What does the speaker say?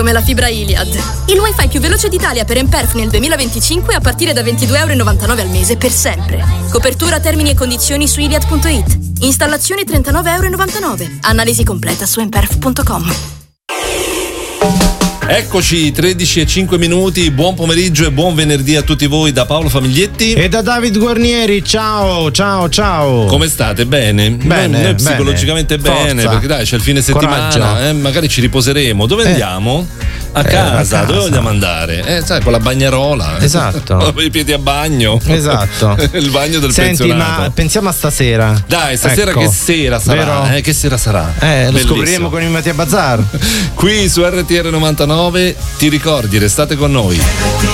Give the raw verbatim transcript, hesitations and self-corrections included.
come la fibra Iliad. Il wifi più veloce d'Italia per Emperf nel duemilaventicinque a partire da ventidue euro e novantanove al mese per sempre. Copertura, termini e condizioni su iliad punto it. Installazione trentanove euro e novantanove. Analisi completa su emperf punto com. Eccoci, tredici e cinque minuti, buon pomeriggio e buon venerdì a tutti voi da Paolo Famiglietti e da David Guarnieri. Ciao, ciao, ciao. Come state? Bene? Bene, noi, noi psicologicamente bene. bene, Forza. perché dai, c'è il fine settimana, eh, magari ci riposeremo. Dove eh. andiamo? A Eh, casa. a casa. Dove vogliamo andare? Eh, sai, con la bagnarola. Esatto. I piedi a bagno. Esatto. Il bagno del Senti, pensionato. ma pensiamo a stasera. Dai, stasera ecco. che sera sarà? Eh, che sera sarà? Eh, lo Bellissimo. scopriremo con il Mattia Bazar. Qui su R T R novantanove, ti ricordi, restate con noi.